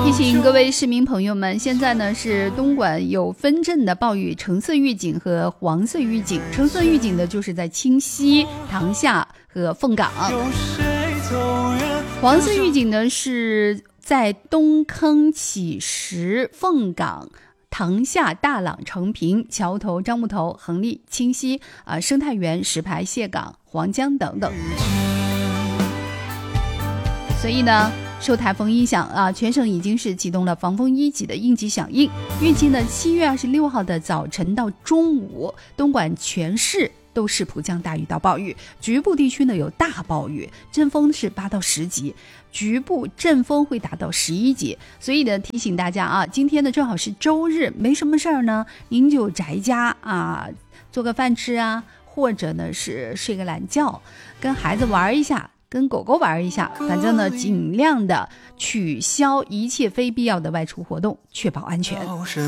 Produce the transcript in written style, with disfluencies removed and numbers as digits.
提醒各位市民朋友们，现在呢是东莞有分镇的暴雨橙色预警和黄色预警。橙色预警的就是在清溪、塘下和凤岗，黄色预警呢是在东坑、启石、凤岗、塘下、大朗、成平、桥头、樟木头、横沥、清溪、生态园、石牌、蟹岗、黄江等等。所以呢，受台风影响全省已经是启动了防风一级的应急响应。预计呢，7月26号的早晨到中午，东莞全市都是普降大雨到暴雨，局部地区呢有大暴雨，阵风是8到10级，局部阵风会达到11级。所以呢，提醒大家今天呢正好是周日，没什么事儿呢，您就宅家做个饭吃或者呢是睡个懒觉，跟孩子玩一下，跟狗狗玩一下，反正呢尽量的取消一切非必要的外出活动，确保安全。